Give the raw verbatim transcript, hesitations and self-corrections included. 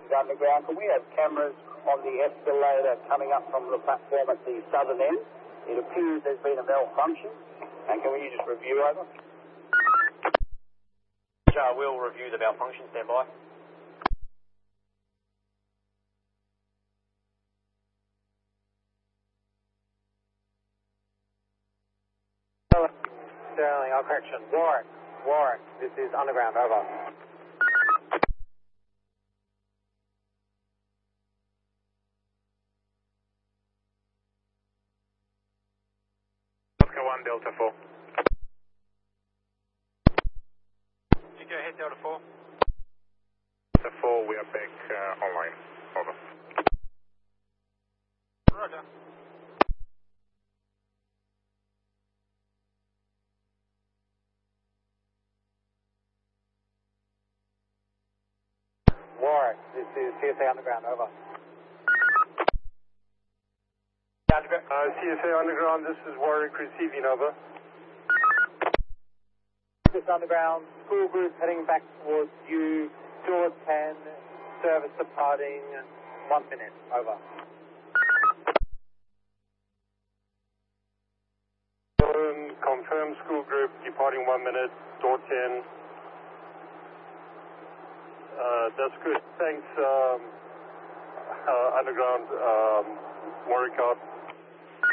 Underground. Can we have cameras on the escalator coming up from the platform at the southern end? It appears there's been a malfunction. And can we just review over? Uh, we'll review the malfunction. Stand by. Sterling, oh, correction. Warwick, Warwick, this is Underground, over. Oscar one, Delta four. You go ahead, Delta four. Delta four, we are back uh, online, over. Roger. Warwick, this is C S A Underground, over. Underground. Uh, C S A Underground, this is Warwick receiving, over. This Underground, school group heading back towards you, George ten, service departing, one minute, over. Um, confirm school group departing one minute, door ten. Uh, that's good. Thanks, um, uh, Underground, um, Warwick out.